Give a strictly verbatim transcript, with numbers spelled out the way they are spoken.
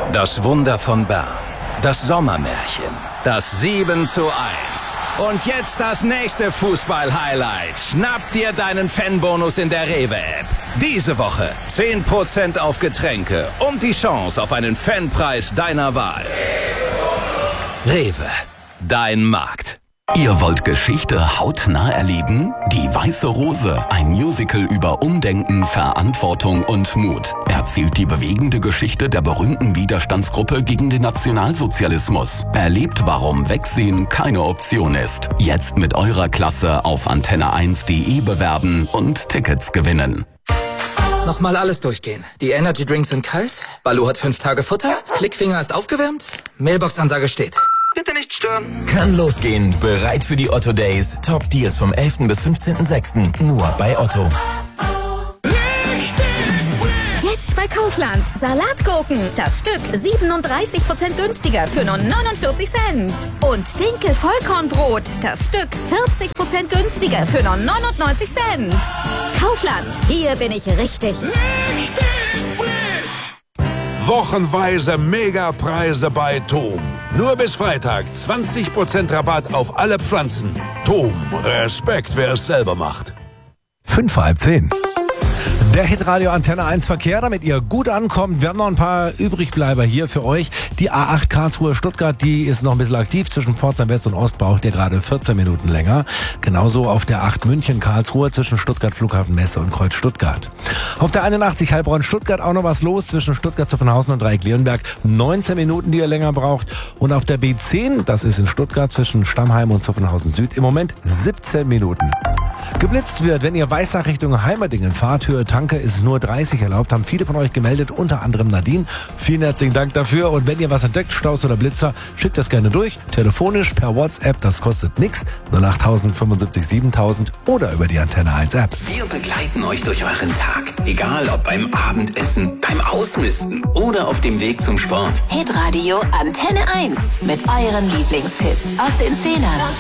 Das Wunder von Bern. Das Sommermärchen. Das sieben zu eins. Und jetzt das nächste Fußball-Highlight. Schnapp dir deinen Fanbonus in der Rewe-App. Diese Woche zehn Prozent auf Getränke und die Chance auf einen Fanpreis deiner Wahl. Rewe. Dein Markt. Ihr wollt Geschichte hautnah erleben? Die Weiße Rose, ein Musical über Umdenken, Verantwortung und Mut, erzählt die bewegende Geschichte der berühmten Widerstandsgruppe gegen den Nationalsozialismus. Erlebt, warum Wegsehen keine Option ist. Jetzt mit eurer Klasse auf antenne eins punkt de bewerben und Tickets gewinnen. Nochmal alles durchgehen. Die Energy Drinks sind kalt, Baloo hat fünf Tage Futter, Klickfinger ist aufgewärmt, Mailbox-Ansage steht. Bitte nicht stören. Kann losgehen. Bereit für die Otto Days. Top Deals vom elften bis fünfzehnten sechsten Nur bei Otto. Jetzt bei Kaufland. Salatgurken. Das Stück siebenunddreißig Prozent günstiger für nur neunundvierzig Cent. Und Dinkel Vollkornbrot. Das Stück vierzig Prozent günstiger für nur neunundneunzig Cent. Kaufland. Hier bin ich richtig. Richtig frisch. Wochenweise Megapreise bei Tom. Nur bis Freitag zwanzig Prozent Rabatt auf alle Pflanzen. Tom, Respekt, wer es selber macht. Fünf vor halb zehn. Der Hitradio Antenne eins Verkehr, damit ihr gut ankommt. Wir haben noch ein paar Übrigbleiber hier für euch. Die A acht Karlsruhe Stuttgart, die ist noch ein bisschen aktiv. Zwischen Pforzheim West und Ost braucht ihr gerade vierzehn Minuten länger. Genauso auf der acht München Karlsruhe zwischen Stuttgart Flughafen Messe und Kreuz Stuttgart. Auf der einundachtzig Heilbronn Stuttgart auch noch was los zwischen Stuttgart Zuffenhausen und Dreieck Leonberg. neunzehn Minuten, die ihr länger braucht. Und auf der B zehn, das ist in Stuttgart zwischen Stammheim und Zuffenhausen Süd, im Moment siebzehn Minuten. Geblitzt wird, wenn ihr Weissach Richtung Heimerdingen fahrt, Höhe Tanke ist nur dreißig erlaubt, haben viele von euch gemeldet, unter anderem Nadine. Vielen herzlichen Dank dafür und wenn ihr was entdeckt, Staus oder Blitzer, schickt das gerne durch, telefonisch, per WhatsApp, das kostet nichts, null acht null null fünfundsiebzig siebentausend oder über die Antenne eins App. Wir begleiten euch durch euren Tag, egal ob beim Abendessen, beim Ausmisten oder auf dem Weg zum Sport. Hitradio Antenne eins mit euren Lieblingshits aus den Zehner.